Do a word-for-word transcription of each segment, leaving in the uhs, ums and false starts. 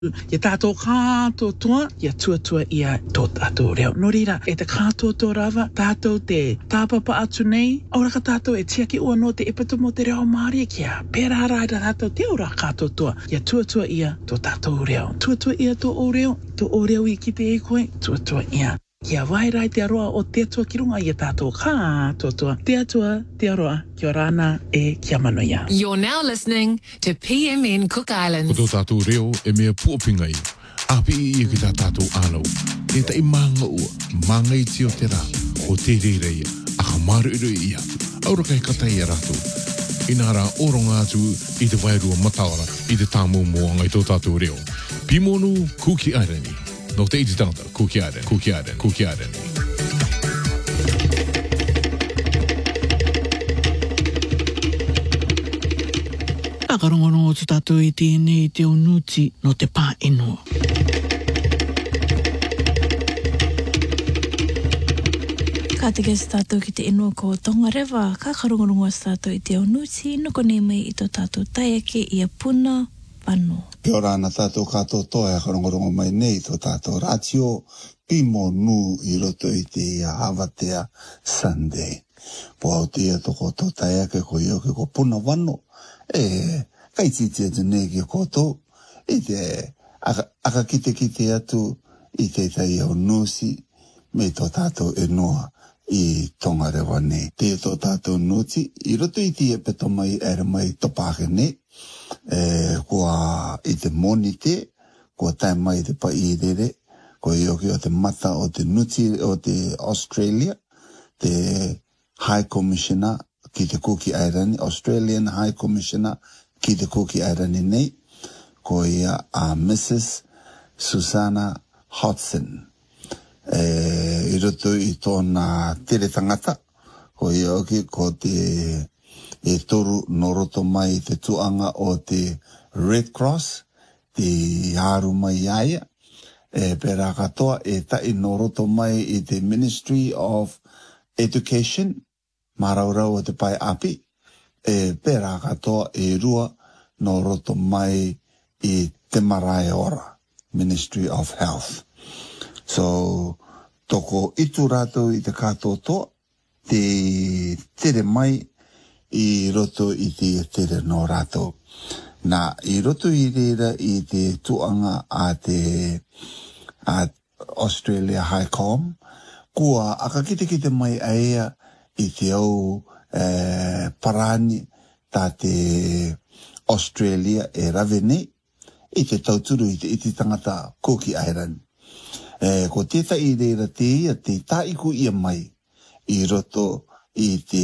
Ia tātou kātou toa, ia tuatua ia tō tātou reo. No reira, e te kātou tō rawa, tātou te tāpapa atu nei, aura ka tātou e tiaki ua no te ipatu mo te reo Māori kia pēra rai da tātou te aura kātou toa, ia tuatua ia tō tātou reo. Tuatua ia tō o reo, tō o reo I ki te e koe, tuatua ia. Kia wairai te aroa o te atua ki runga ia tātou kātou toa, te atua, te aroa, kia rāna e kia manoia. You're now listening to P M N Cook Islands. Ko tō tātou reo e mea puopinga i. Api I e ki tā tātou ānau. E tai mānga ua, mānga I tio te rā, o te reira ia, a ka maru iru I atu. Aura kai katai e rātou. Ina rā oronga atu I te wairua mataora, I te tāmu moanga I tō tātou reo. Pimonu Kuki Airani. No te iti tangata, Kuki Airani, Kuki Airani, Kuki Airani. Whakarongono o tu tātou I tēnei te onuti no te pā enua. Ka te kese tātou ki te enua ko Tongarewa, ka karongorongo sa tātou I te onuti, nuko nei mai I tō tātou taiake I a puna wano. Kia ora ana tātou kātou toa e karongorongo mai nei tō tātou rātio Pimonu I roto I te Havatea Sunday. Po au tia toko tō taiake ko ioke ko puna wano. E, kai titi atu nei ki koto, I te, aka, aka kite kite atu, I te tai au nusi, me tō tātou e noa I Tongarewa nei. Te tō tātou nuti, I roto I te peto mai ere mai topake nei, e, kua I te monite, kua tai mai te pa I rere, ko ioki o te mata o te nuti o te Australia, te High Commissioner, ki te Kuki Airani, Australian High Commissioner ki te Kuki Airani nei, ko ia a Missus Susanna Hodson. E, I roto I tōna tere tangata, ko ia oki ko te e toru noroto mai te tuanga o te Red Cross, te haru mai aia, e pera katoa e tai noroto mai I te Ministry of Education, maraurau o te pai api, e pera katoa e rua no roto mai I te marae ora, Ministry of Health. So, toko itu rato I te katoa toa, te tere mai I roto I te tere no rato. Na, I roto I reira I te tuanga a te a Australia High Com, kua akakite kite mai aia I te au eh, parani tā te Australia e rawe nei, I te tauturu I te iti tangata Kuki Airani. Eh, ko tētai I reira te ia, te taiku ia mai, I roto I te,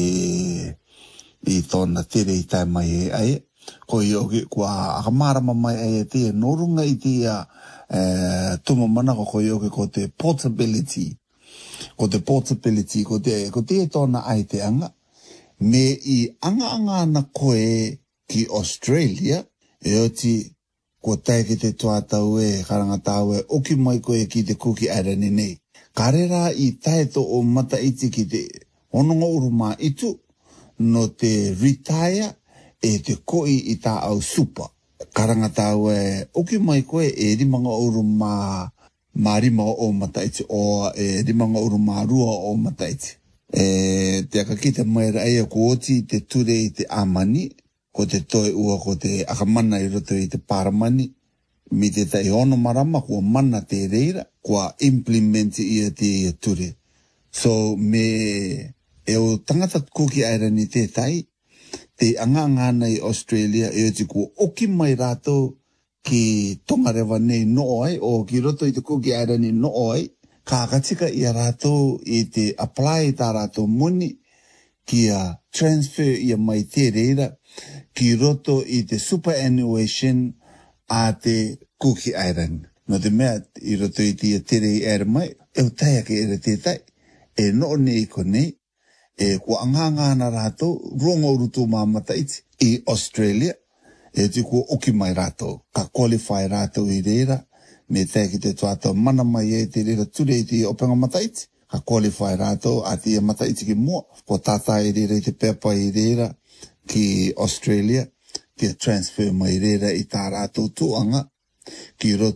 I tōna tere I tai mai e aia, ko I oki kua akamarama mai aia te norunga I te ia eh, tuma manako ko I oki ko te portability, ko te portability, ko te, ko te tōna ai te anga, me I anga anga na koe ki Australia, e oti ko tae ki te tuatau e, karangatau e, oki mai koe ki te Kuki Airani nei. Karera I tae to o mata iti ki te ononga uruma itu, no te retire e te koi I tā au super. Karangatau e, oki mai koe e rimanga uruma ma rima o mataiti, o e rimanga uru ma rua o mataiti. E te akakita mai rai ko oti te ture I te amani, ko te toe ua ko te akamana I roto I te paramani, mi te tai ono marama kua mana te reira, kua implement ia te ture. So me e o tangata Kuki Airani te tai, te anganga nei Australia e oti kua oki mai rātou ki Tongarewa nei no ai, o ki roto I te Kuki Airani no ai, ka katika I a rātou I te apply tā rātou muni, ki a transfer I a mai te reira, ki roto I te superannuation a te Kuki Airani. No te mea I roto I te tere I ere mai, e o taia ke ere te tai, e no nei ko nei, e kua anganga na rātou, rongo urutu mamata iti, I Australia, e te kua oki mai rātou, ka qualify rātou I reira, me tae ki te tuatau mana mai e te reira ture I te openga mataiti, ka qualify rātou a te mataiti ki mua, ko tata I reira I te pepa I reira ki Australia, ki transfer mai reira I tā rātou tuanga, ki roto